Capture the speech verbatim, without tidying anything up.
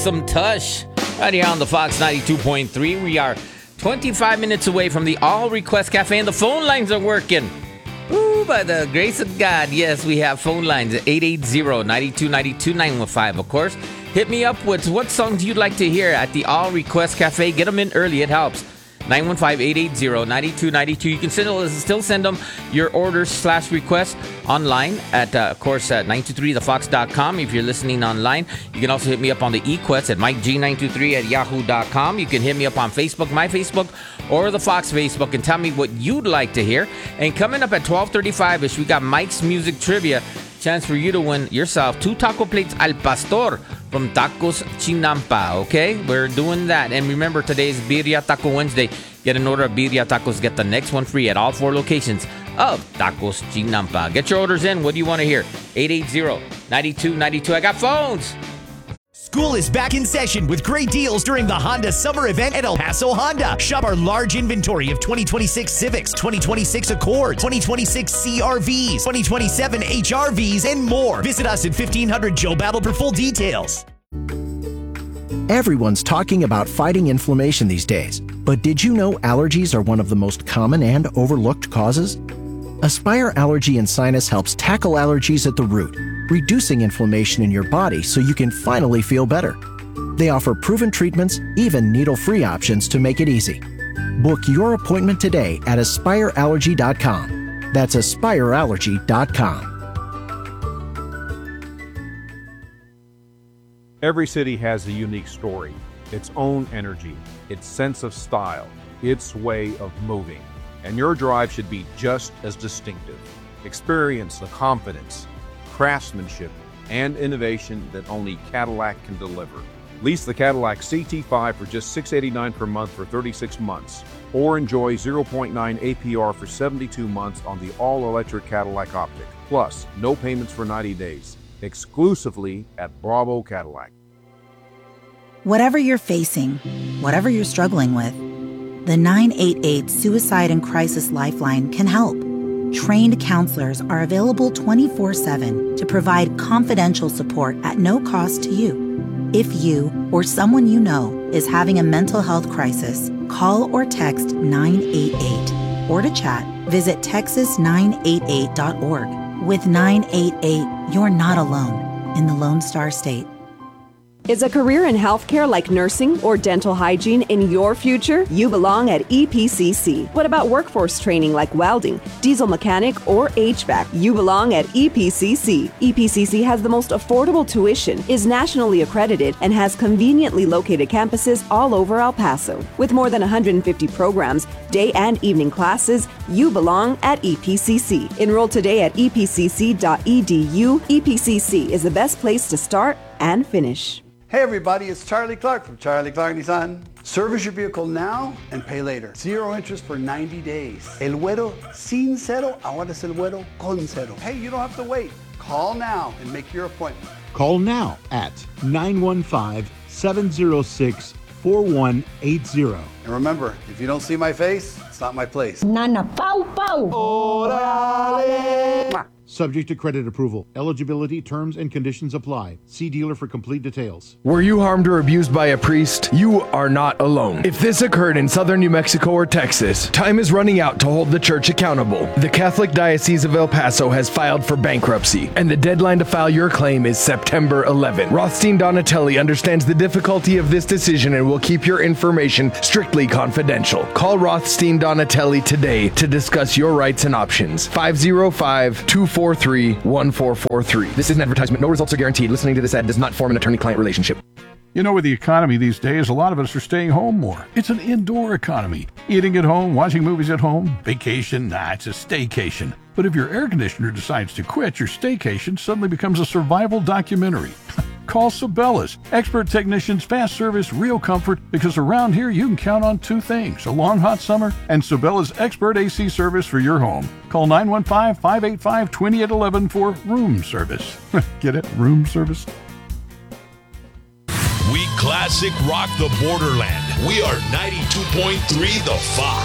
some tush right here on the Fox ninety-two point three. We are twenty-five minutes away from the All Request Cafe, and the phone lines are working. Ooh, by the grace of God, yes, we have phone lines at eight eight zero, nine two nine two, nine one five, of course. Hit me up with what songs you'd like to hear at the All Request Cafe. Get them in early, it helps. nine one five, eight eight zero, nine two nine two. You can still, still send them your orders slash requests online at, uh, of course, uh, nine two three the fox dot com. If you're listening online, you can also hit me up on the eQuest at Mike G nine two three at yahoo dot com. You can hit me up on Facebook, my Facebook, or the Fox Facebook, and tell me what you'd like to hear. And coming up at twelve thirty-five-ish, we got Mike's Music Trivia. Chance for you to win yourself two taco plates al pastor from Tacos Chinampa, okay? We're doing that. And remember, today is Birria Taco Wednesday. Get an order of Birria Tacos, get the next one free at all four locations of Tacos Chinampa. Get your orders in. What do you want to hear? eight eight zero, nine two nine two. I got phones. School is back in session with great deals during the Honda Summer Event at El Paso Honda. Shop our large inventory of twenty twenty-six Civics, twenty twenty-six Accords, twenty twenty-six C R Vs, twenty twenty-seven H R Vs, and more. Visit us at fifteen hundred Joe Battle for full details. Everyone's talking about fighting inflammation these days, but did you know allergies are one of the most common and overlooked causes? Aspire Allergy and Sinus helps tackle allergies at the root, reducing inflammation in your body so you can finally feel better. They offer proven treatments, even needle-free options to make it easy. Book your appointment today at aspire allergy dot com. That's aspire allergy dot com. Every city has a unique story, its own energy, its sense of style, its way of moving. And your drive should be just as distinctive. Experience the confidence, craftsmanship, and innovation that only Cadillac can deliver. Lease the Cadillac C T five for just six hundred eighty-nine dollars per month for thirty-six months, or enjoy zero point nine A P R for seventy-two months on the all-electric Cadillac Optic. Plus, no payments for ninety days, exclusively at Bravo Cadillac. Whatever you're facing, whatever you're struggling with, the nine eight eight Suicide and Crisis Lifeline can help. Trained counselors are available twenty-four seven to provide confidential support at no cost to you. If you or someone you know is having a mental health crisis, call or text nine eight eight. Or to chat, visit texas nine eight eight dot org. With nine eight eight, you're not alone in the Lone Star State. Is a career in healthcare like nursing or dental hygiene in your future? You belong at E P C C. What about workforce training like welding, diesel mechanic, or H V A C? You belong at E P C C. E P C C has the most affordable tuition, is nationally accredited, and has conveniently located campuses all over El Paso. With more than one hundred fifty programs, day and evening classes, you belong at E P C C. Enroll today at e p c c dot e d u. E P C C is the best place to start and finish. Hey everybody, it's Charlie Clark from Charlie Clark Nissan. Service your vehicle now and pay later. Zero interest for ninety days. El güero sin cero, ahora es el güero con cero. Hey, you don't have to wait. Call now and make your appointment. Call now at nine one five, seven zero six, four one eight zero. And remember, if you don't see my face, it's not my place. Nana Pau Pau. Orale. Subject to credit approval. Eligibility, terms, and conditions apply. See dealer for complete details. Were you harmed or abused by a priest? You are not alone. If this occurred in southern New Mexico or Texas, time is running out to hold the church accountable. The Catholic Diocese of El Paso has filed for bankruptcy, and the deadline to file your claim is September eleventh. Rothstein Donatelli understands the difficulty of this decision and will keep your information strictly confidential. Call Rothstein Donatelli today to discuss your rights and options. five oh five, two four three, one four four three. This is an advertisement. No results are guaranteed. Listening to this ad does not form an attorney-client relationship. You know, with the economy these days, a lot of us are staying home more. It's an indoor economy. Eating at home, watching movies at home, vacation, nah, it's a staycation. But if your air conditioner decides to quit, your staycation suddenly becomes a survival documentary. Call Sabellas. Expert technicians, fast service, real comfort, because around here you can count on two things, a long hot summer and Sabellas expert A C service for your home. Call nine one five, five eight five, two eight one one for room service. Get it? Room service? We classic rock the borderland. We are ninety-two point three The Fox.